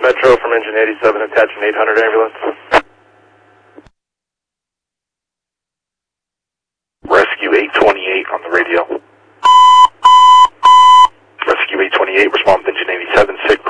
Metro from engine 87, attachment 800 ambulance. Rescue 828 on the radio. Rescue 828, respond with engine 87, 6